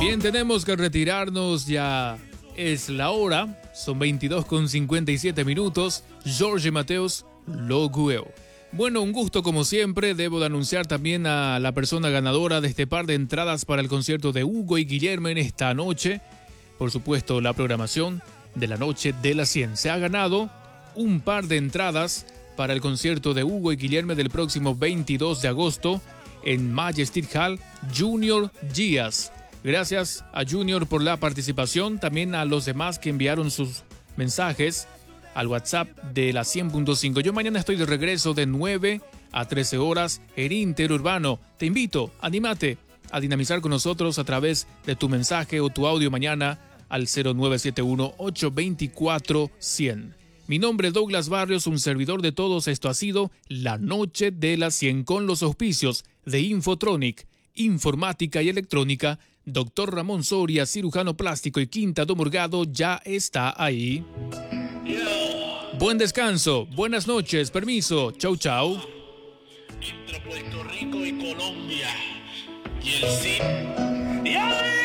Bien, tenemos que retirarnos, ya es la hora, son 22:57 minutos. Jorge Mateus Logueo. Bueno, un gusto como siempre. Debo de anunciar también a la persona ganadora de este par de entradas para el concierto de Hugo y Guillermo en esta noche. Por supuesto, la programación de la noche de la 100. Se ha ganado un par de entradas para el concierto de Hugo y Guillermo del próximo 22 de agosto en Majestic Hall, Junior Díaz. Gracias a Junior por la participación, también a los demás que enviaron sus mensajes al WhatsApp de la 100.5. Yo mañana estoy de regreso de 9 a 13 horas en Interurbano. Te invito, anímate a dinamizar con nosotros a través de tu mensaje o tu audio mañana al 0971-824-100. Mi nombre es Douglas Barrios, un servidor de todos. Esto ha sido La Noche de la 100 con los auspicios de Infotronic, Informática y Electrónica. Doctor Ramón Soria, cirujano plástico y Quinta do Morgado ya está ahí. Buen descanso, buenas noches, permiso, chau chau. Entre Puerto Rico y Colombia y el CID.